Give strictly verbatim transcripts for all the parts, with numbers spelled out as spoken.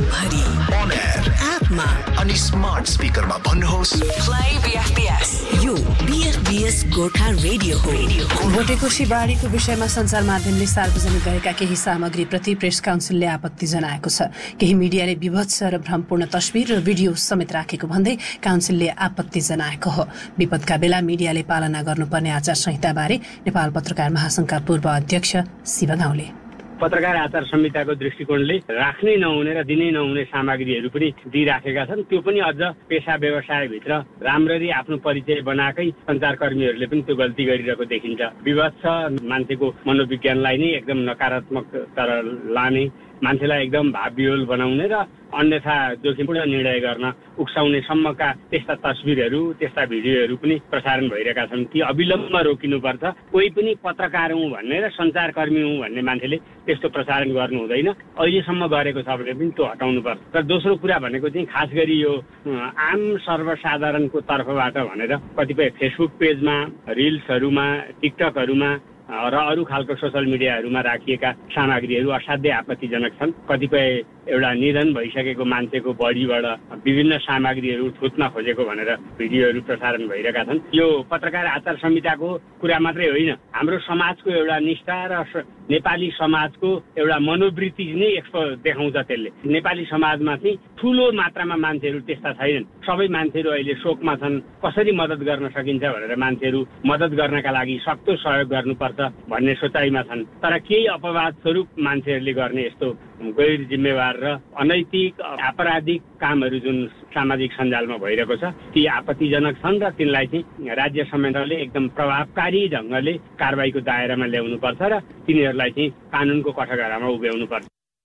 देशभरि on air एपमा अनि स्मार्ट स्पिकरमा भन्नुहोस् प्ले बीएफपीएस। यो बीएफपीएस गोर्खा रेडियो हो। भोटेकोशी बाढीको विषयमा सञ्चार माध्यमले सार्वजनिक गरेका केही सामग्रीप्रति प्रेस काउन्सिलले आपत्ति जनाएको छ। केही मिडियाले विभत्स र भ्रमपूर्ण तस्बिर र भिडियो समेत राखेको भन्दै काउन्सिलले आपत्ति जनाएको हो। विपदका बेला मिडियाले पालना गर्नुपर्ने आचार संहिताबारे नेपाल पत्रकार महासंघका पूर्व अध्यक्ष शिव गाउँले पत्रकार आचार संहिताको दृष्टिकोणले राख्नै नहुने र दिनै नहुने सामग्रीहरू पनि दिइराखेका छन्। त्यो पनि अझ पेसा व्यवसायभित्र राम्ररी आफ्नो परिचय बनाएकै सञ्चारकर्मीहरूले पनि त्यो गल्ती गरिरहेको देखिन्छ। विभत्स मान्छेको मनोविज्ञानलाई नै एकदम नकारात्मक तर लाने, मान्छेलाई एकदम भावविह्वल बनाउने र अन्यथा जोखिमपूर्ण निर्णय गर्न उक्साउने सम्मका त्यस्ता तस्बिरहरू त्यस्ता भिडियोहरू पनि प्रसारण भइरहेका छन्। ती अविलम्बमा रोकिनुपर्छ। कोही पनि पत्रकार हुँ भन्ने र सञ्चारकर्मी हुँ भन्ने मान्छेले त्यस्तो प्रसारण गर्नु हुँदैन। अहिलेसम्म गरेको छ भने पनि त्यो हटाउनुपर्छ। र दोस्रो कुरा भनेको चाहिँ खास गरी यो आम सर्वसाधारणको तर्फबाट भनेर कतिपय फेसबुक पेजमा, रिल्सहरूमा, टिकटकहरूमा र अरू खालको सोसल मिडियाहरूमा राखिएका सामग्रीहरू असाध्यै आपत्तिजनक छन्। कतिपय एउटा निधन भइसकेको मान्छेको बडीबाट विभिन्न सामग्रीहरू थुत्न खोजेको भनेर भिडियोहरू प्रसारण भइरहेका छन्। यो पत्रकार आचार संहिताको कुरा मात्रै होइन, हाम्रो समाजको एउटा निष्ठा र नेपाली समाजको एउटा मनोवृत्ति नै एक्सपो देखाउँछ। त्यसले नेपाली समाजमा चाहिँ ठुलो मात्रामा मान्छेहरू त्यस्ता छैनन्। सबै मान्छेहरू अहिले शोकमा छन्। कसरी मद्दत गर्न सकिन्छ भनेर मान्छेहरू मद्दत गर्नका लागि सक्दो सहयोग गर्नुपर्छ भन्ने सोचाइमा छन्। तर केही अपवाद स्वरूप मान्छेहरूले गर्ने यस्तो गैर जिम्मेवार र अनैतिक आपराधिक कामहरू जुन सामाजिक सञ्जालमा भइरहेको छ ती आपत्तिजनक छन् र तिनलाई चाहिँ राज्य संयन्त्रले एकदम प्रभावकारी ढङ्गले कारबाहीको दायरामा ल्याउनुपर्छ र तिनीहरूलाई चाहिँ कानुनको कठघरामा उभ्याउनुपर्छ।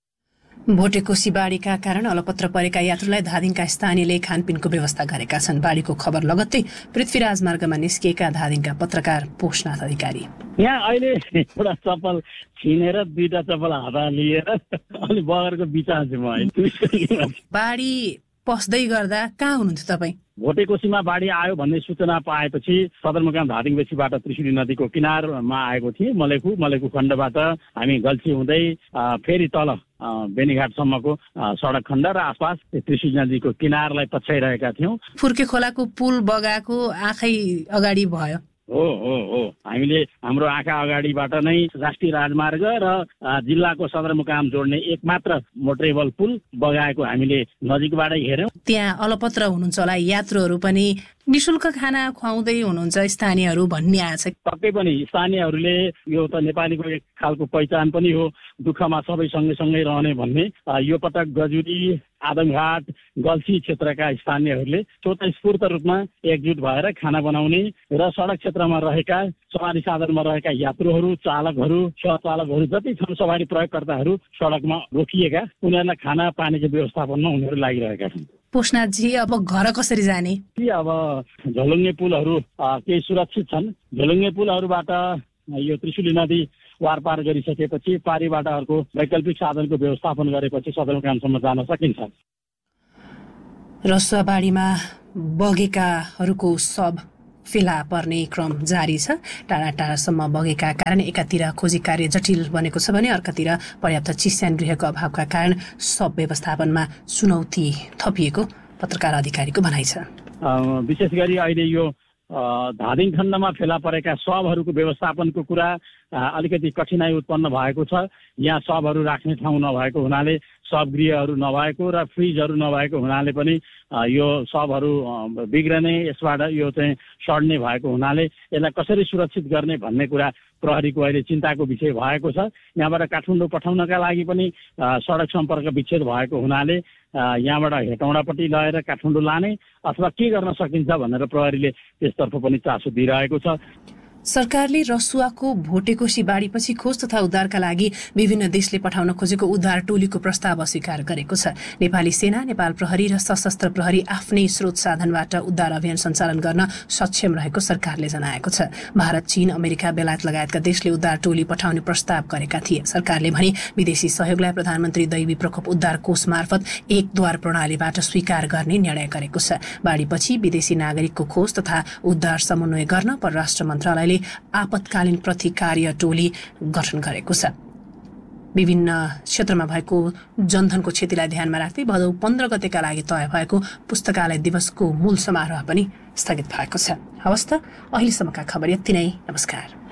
भोटेकोशी बाढीका कारण अलपत्र परेका यात्रुलाई धादिङका स्थानीयले खानपिनको व्यवस्था गरेका छन्। बाढीको खबर लगत्तै पृथ्वीराज मार्गमा निस्किएका धादिङका पत्रकार पोषनाथ अधिकारी यहाँ अहिले एउटा चप्पल छिनेर दुईटा चप्पल हातमा लिएर अलि बगरको बिचमा छु म अहिले। बाढी पस्दै गर्दा कहाँ हुनुहुन्थ्यो तपाईँ? भोटेकोशीमा बाढी आयो भन्ने सूचना पाएपछि सदरमुकाम धादिङबेसीबाट त्रिशुली नदीको किनारमा आएको थिएँ। मलेखु मलेखु खण्डबाट हामी गल्छी हुँदै फेरि तल बेनीघाटसम्मको सडक खण्ड र आसपास त्रिशुली नदीको किनारलाई पछ्याइरहेका थियौँ। फुर्के खोलाको पुल बगाएको आँखै अगाडि भयो। हो हो हो हामीले हाम्रो आँखा अगाडिबाट नै राष्ट्रिय राजमार्ग र जिल्लाको सदरमुकाम जोड्ने एकमात्र मोटरेबल पुल बगाएको हामीले नजिकबाटै हेर्यौँ। त्यहाँ अलपत्र हुनुहुन्छ होला यात्रुहरू पनि, निशुल्क खाना खुवाउँदै हुनुहुन्छ स्थानीयहरू भन्ने आएको छ। पक्कै पनि स्थानीयहरूले यो त नेपालीको एक खालको पहिचान पनि हो, दुःखमा सबै सँगै सँगै रहने भन्ने। यो पटक गजुरी आदमघाट गल्छी क्षेत्रका स्थानीयहरूले स्वतस्फूर्त रूपमा एकजुट भएर खाना बनाउने र सडक क्षेत्रमा रहेका सवारी साधनमा रहेका यात्रुहरू, चालकहरू, सहचालकहरू जति छन् सवारी प्रयोगकर्ताहरू सडकमा रोकिएका उनीहरूलाई खाना पानीको व्यवस्थापनमा उनीहरू लागिरहेका छन्। पोषनाथजी, अब घर कसरी जाने? अब झोलुङ्गे पुलहरू केही सुरक्षित छन्। झोलुङ्गे पुलहरूबाट यो त्रिशुली नदी वारपार गरिसकेपछि पारीबाट अर्को वैकल्पिक साधनको व्यवस्थापन गरेपछि सदरमुकामसम्म जान सकिन्छ। रसुवा बाढीमा बगेकाहरूको शव फेला पर्ने क्रम जारी छ। टाढा टाढासम्म बगेका कारण एकातिर खोजी कार्य जटिल बनेको छ भने अर्कातिर पर्याप्त चिस्यान गृहको अभावका कारण शव व्यवस्थापनमा चुनौती थपिएको पत्रकार अधिकारीको भनाइ छ। विशेष गरी अहिले यो धादिङ खण्डमा फेला परेका शवहरूको व्यवस्थापनको कुरा अलिकति कठिनाइ उत्पन्न भएको छ। यहाँ शवहरू राख्ने ठाउँ नभएको हुनाले, शवगृहहरू नभएको र फ्रिजहरू नभएको हुनाले पनि यो शवहरू बिग्रने, यसबाट यो चाहिँ सड्ने भएको हुनाले यसलाई कसरी सुरक्षित गर्ने भन्ने कुरा प्रहरीको अहिले चिन्ताको विषय भएको छ। यहाँबाट काठमाडौँ पठाउनका लागि पनि सडक सम्पर्क विच्छेद भएको हुनाले यहाँबाट हेटौँडापट्टि लगेर काठमाडौँ लाने अथवा के गर्न सकिन्छ भनेर प्रहरीले त्यसतर्फ पनि चासो दिइरहेको छ। सरकारले रसुवाको भोटेकोशी बाढीपछि खोज तथा उद्धारका लागि विभिन्न देशले पठाउन खोजेको उद्धार टोलीको प्रस्ताव अस्वीकार गरेको छ। नेपाली सेना, नेपाल प्रहरी र सशस्त्र प्रहरी आफ्नै स्रोत साधनबाट उद्धार अभियान सञ्चालन गर्न सक्षम रहेको सरकारले जनाएको छ। भारत, चीन, अमेरिका, बेलायत लगायतका देशले उद्धार टोली पठाउने प्रस्ताव गरेका थिए। सरकारले भने विदेशी सहयोगलाई प्रधानमन्त्री दैवी प्रकोप उद्धार कोष मार्फत एक द्वार प्रणालीबाट स्वीकार गर्ने निर्णय गरेको छ। बाढीपछि विदेशी नागरिकको खोज तथा उद्धार समन्वय गर्न परराष्ट्र मन्त्रालयले आपतकालीन प्रतिकार्य टोली गठन गरेको छ। विभिन्न क्षेत्रमा भएको जनधनको क्षतिलाई ध्यानमा राख्दै भदौ पन्ध्र गतेका लागि तय भएको पुस्तकालय दिवसको मूल समारोह पनि स्थगित भएको छ। हवस् त, अहिलेसम्मका खबर यति नै। नमस्कार।